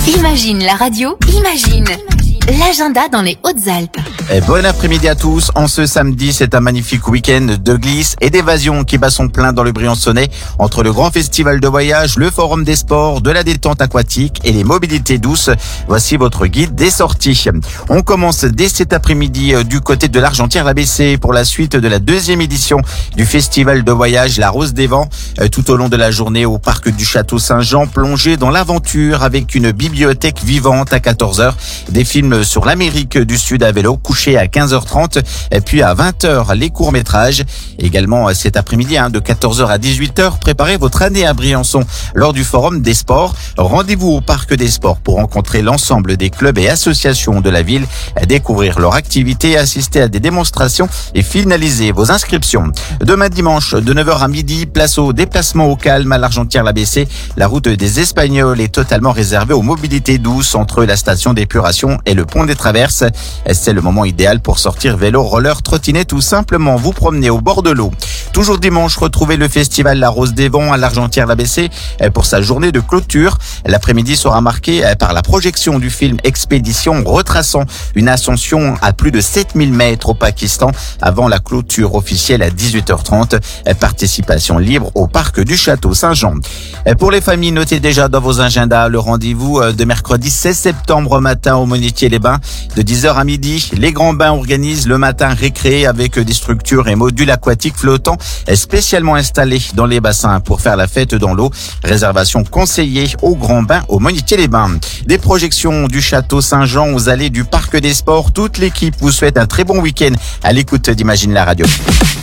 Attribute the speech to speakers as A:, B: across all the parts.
A: Imagine la radio, imagine l'agenda dans les Hautes-Alpes.
B: Bon après-midi à tous. En ce samedi, c'est un magnifique week-end de glisse et d'évasion qui bat son plein dans le Briançonnais entre le grand festival de voyage, le forum des sports, de la détente aquatique et les mobilités douces. Voici votre guide des sorties. On commence dès cet après-midi du côté de l'Argentière-la-Bessée pour la suite de la deuxième édition du festival de voyage La Rose des Vents. Tout au long de la journée au parc du Château Saint-Jean, plongé dans l'aventure avec une bibliothèque vivante à 14h, des films sur l'Amérique du Sud à vélo, couché à 15h30, et puis à 20h, les courts-métrages. Également cet après-midi, de 14h à 18h, préparez votre année à Briançon lors du Forum des Sports. Rendez-vous au Parc des Sports pour rencontrer l'ensemble des clubs et associations de la ville, découvrir leur activité, assister à des démonstrations et finaliser vos inscriptions. Demain dimanche, de 9h à midi, place au déplacement au calme à l'Argentière-la-Bessée. La route des Espagnols est totalement réservée aux mobilités douces entre la station d'épuration et le pont des Traverses. C'est le moment idéal pour sortir vélo, roller, trottinette ou simplement vous promener au bord de l'eau. Toujours dimanche, retrouvez le festival La Rose des Vents à l'Argentière-la-Bessée pour sa journée de clôture. L'après-midi sera marqué par la projection du film Expédition, retraçant une ascension à plus de 7000 mètres au Pakistan avant la clôture officielle à 18h30. Participation libre au parc du Château Saint-Jean. Pour les familles, notez déjà dans vos agendas le rendez-vous de mercredi 16 septembre matin au Monetier-les-Bains. De 10h à midi, les Grands Bains organisent le matin récré avec des structures et modules aquatiques flottants spécialement installés dans les bassins pour faire la fête dans l'eau. Réservation conseillée aux Grands Bains au Monetier-les-Bains. Des projections du Château Saint-Jean aux allées du Parc des Sports. Toute l'équipe vous souhaite un très bon week-end à l'écoute d'Imagine la radio.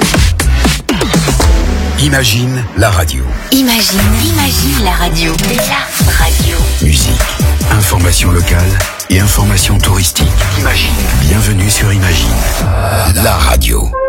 C: Imagine la radio.
A: Imagine la radio. La radio.
C: Musique, information locale et information touristique. Imagine. Bienvenue sur Imagine, la radio.